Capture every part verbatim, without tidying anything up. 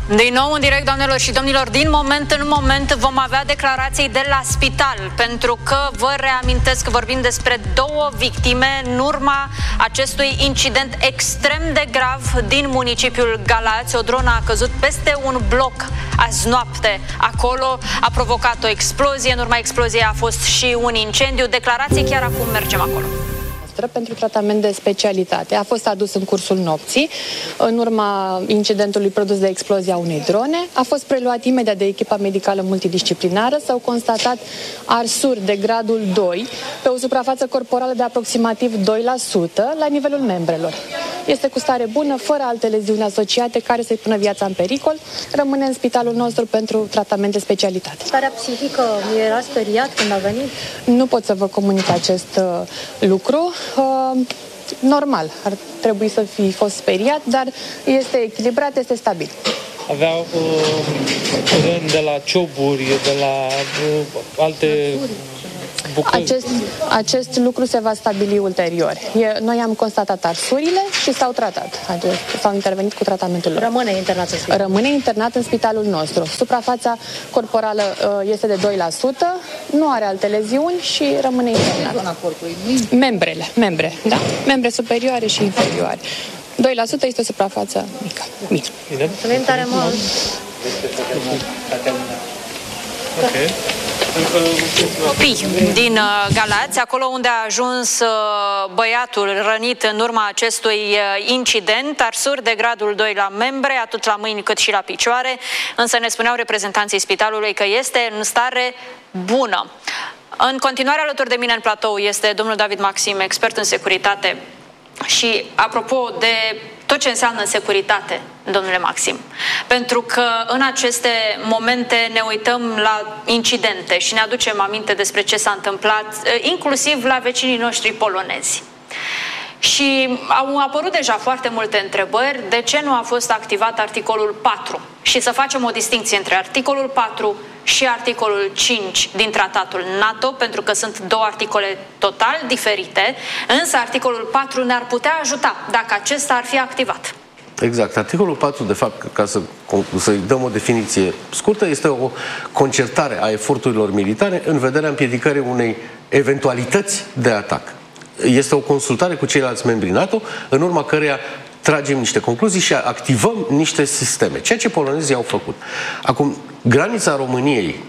Din nou în direct, doamnelor și domnilor, din moment în moment vom avea declarații de la spital, pentru că vă reamintesc că vorbim despre două victime în urma acestui incident extrem de grav din municipiul Galați. O dronă a căzut peste un bloc azi noapte acolo, a provocat o explozie, în urma exploziei a fost și un incendiu. Declarații chiar acum, mergem acolo. Pentru tratament de specialitate. A fost adus în cursul nopții, în urma incidentului produs de explozia unei drone. A fost preluat imediat de echipa medicală multidisciplinară. S-au constatat arsuri de gradul doi pe o suprafață corporală de aproximativ doi la sută la nivelul membrelor. Este cu stare bună, fără alte leziuni asociate care să-i pună viața în pericol. Rămâne în spitalul nostru pentru tratament de specialitate. Starea psihică, era speriat când a venit? Nu pot să vă comunic acest uh, lucru. Uh, normal, ar trebui să fi fost speriat, dar este echilibrat, este stabil. Avea uh, răni de la cioburi, de la uh, alte bucăți. Acest, acest lucru se va stabili ulterior. E, noi am constatat arsurile și s-au tratat. Adică s-au intervenit cu tratamentul lor. Rămâne internat în spital. Rămâne internat în spitalul nostru. Suprafața corporală uh, este de doi la sută, nu are alte leziuni și rămâne internat. Membrele, membre, da? Membre superioare și inferioare. doi la sută este o suprafață mică. Mică. Mulțumim tare mult. Ok. Copii din Galați, acolo unde a ajuns băiatul rănit în urma acestui incident, arsuri de gradul doi la membre, atât la mâini cât și la picioare, însă ne spuneau reprezentanții spitalului că este în stare bună. În continuare alături de mine în platou este domnul David Maxim, expert în securitate. Și apropo de tot ce înseamnă securitate, domnule Maxim, pentru că în aceste momente ne uităm la incidente și ne aducem aminte despre ce s-a întâmplat, inclusiv la vecinii noștri polonezi. Și au apărut deja foarte multe întrebări de ce nu a fost activat articolul patru. Și să facem o distinție între articolul patru și articolul cinci din tratatul NATO, pentru că sunt două articole total diferite, însă articolul patru ne-ar putea ajuta dacă acesta ar fi activat. Exact. Articolul patru, de fapt, ca să, să-i dăm o definiție scurtă, este o concertare a eforturilor militare în vederea împiedicării unei eventualități de atac. Este o consultare cu ceilalți membri NATO, în urma căreia tragem niște concluzii și activăm niște sisteme, ceea ce polonezii au făcut. Acum, granița României,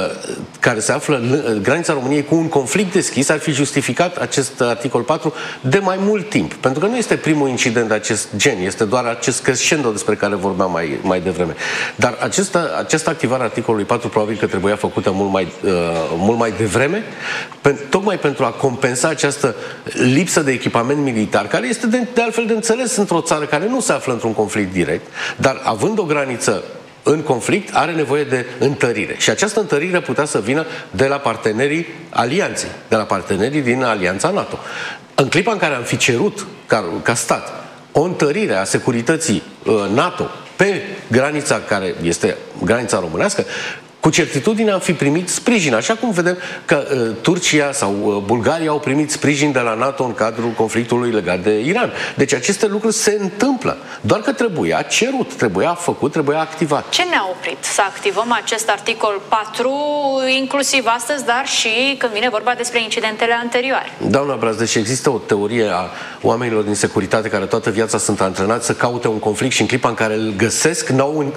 care se află, granița României cu un conflict deschis, ar fi justificat acest articol patru de mai mult timp. Pentru că nu este primul incident de acest gen, este doar acest crescendo despre care vorbeam mai, mai devreme. Dar această, această activare a articolului patru probabil că trebuia făcută mult mai, uh, mult mai devreme, pe, tocmai pentru a compensa această lipsă de echipament militar, care este de, de altfel de înțeles într-o țară care nu se află într-un conflict direct, dar având o graniță în conflict, are nevoie de întărire. Și această întărire putea să vină de la partenerii alianței, de la partenerii din Alianța NATO. În clipa în care am fi cerut, ca, ca stat, o întărire a securității uh, NATO pe granița care este granița românească, cu certitudine am fi primit sprijin, așa cum vedem că uh, Turcia sau uh, Bulgaria au primit sprijin de la NATO în cadrul conflictului legat de Iran. Deci aceste lucruri se întâmplă. Doar că trebuia cerut, trebuia făcut, trebuia activat. Ce ne-a oprit să activăm acest articol patru, inclusiv astăzi, dar și când vine vorba despre incidentele anterioare? Doamna Braz, deci există o teorie a oamenilor din securitate care toată viața sunt antrenați să caute un conflict și în clipa în care îl găsesc,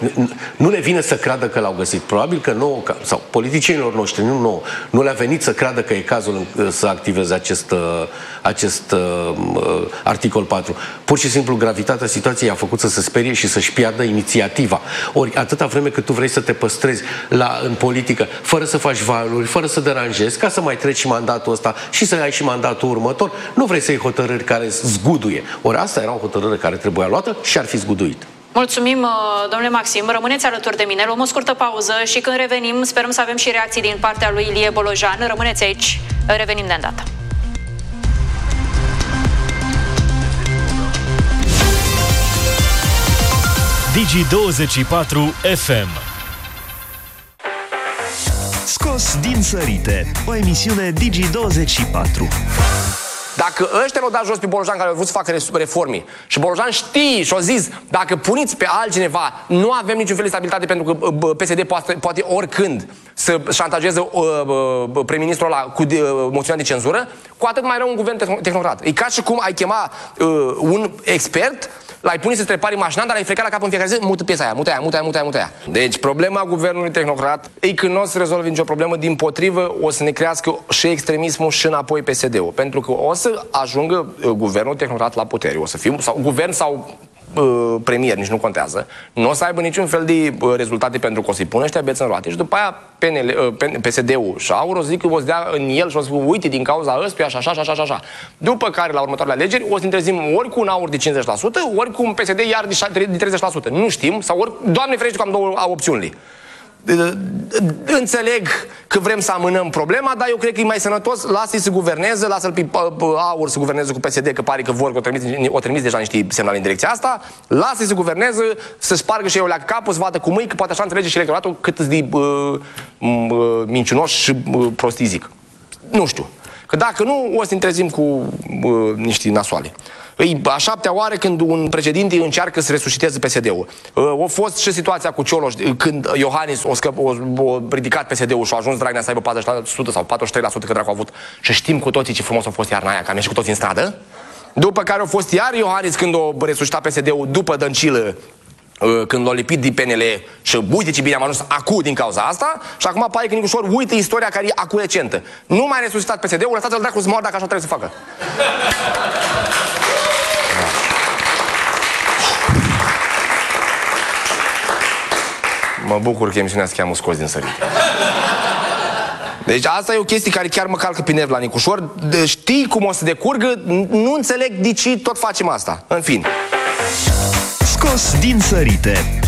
nu le vine să creadă că l-au găsit. Probabil că nouă, sau politicienilor noștri, nu nouă, nu le-a venit să creadă că e cazul să activeze acest, acest uh, articol patru. Pur și simplu, gravitatea situației a făcut să se sperie și să-și piardă inițiativa. Ori, atâta vreme cât tu vrei să te păstrezi la, în politică, fără să faci valuri, fără să deranjezi, ca să mai treci și mandatul ăsta și să ai și mandatul următor, nu vrei să iei hotărâri care zguduie. Ori asta era o hotărâre care trebuia luată și ar fi zguduit. Mulțumim, domnule Maxim. Rămâneți alături de mine, luăm o scurtă pauză și când revenim sperăm să avem și reacții din partea lui Ilie Bolojan. Rămâneți aici, revenim de îndată. Digi douăzeci și patru F M. Scos din sărite, o emisiune Digi douăzeci și patru. Dacă ăștia l-au dat jos pe Bolojan care au vrut să facă reforme și Bolojan știe și-a zis, dacă puniți pe altcineva, nu avem niciun fel de stabilitate pentru că P S D poate, poate oricând să șantajeze uh, uh, prim-ministrul ăla cu uh, moțiunea de cenzură, cu atât mai rău un guvern tehnocrat. E ca și cum ai chema uh, un expert, l-ai pune să-ți repari mașina, dar l-ai frecat la cap în fiecare zi, mută piesa aia, mută aia, mută aia, mută aia, mută aia. Deci problema guvernului tehnocrat e că nu o să rezolve nicio problemă, din potrivă o să ne crească și extremismul și înapoi P S D-ul. Pentru că o să ajungă uh, guvernul tehnocrat la putere, o să fie, sau guvern sau uh, premier, nici nu contează, nu o să aibă niciun fel de uh, rezultate pentru că o să-i pună ăștia beți în roate și după aia P N L, uh, P S D-ul și Aur o să zic că o să dea în el și o să spun, uite, din cauza ăstuia, așa, așa, așa, așa. După care, la următoarele alegeri, o să ne trezim ori cu un Aur de cincizeci la sută, ori cu un P S D iar de treizeci la sută. Nu știm, sau ori, Doamne ferește, că am două opțiunile. Înțeleg că vrem să amânăm problema, dar eu cred că e mai sănătos, lasă-i să guverneze, lasă-l pe Aur să guverneze cu P S D, că pare că vor, că o trimis, o trimis deja niște semnale în direcția asta, lasă-i să guverneze, să spargă și eu la capul, să vadă cu mâini, că poate așa înțelege și electoratul cât de uh, uh, mincinoși și uh, prostizic. Nu știu. Că dacă nu, o să ne trezim cu uh, niște nasoale. E a șaptea oară când un președinte încearcă să resusciteze P S D-ul. A fost și situația cu Cioloș, când Iohannis o, scăp, o, o ridicat P S D-ul și a ajuns Dragnea să aibă patruzeci la sută sau patruzeci și trei la sută că dracu a avut. Și știm cu toții ce frumos a fost iarna aia, că am ieșit cu toții în stradă. După care a fost iar Iohannis când o resuscitat P S D-ul după Dăncilă, când l-a lipit din P N L și uite ce bine am ajuns acu din cauza asta și acum pare că Nicușor uite istoria care e acu recentă. Nu mai resuscitat P S D-ul, lăsați-l dracu să moară dacă așa trebuie să facă. Mă bucur că emisiunea se cheamă Scoți din Sărite. Deci asta e o chestie care chiar mă calcă pe nerv la Nicușor. Știi cum o să decurgă, nu înțeleg de ce tot facem asta. În fine. Scos din Sărite.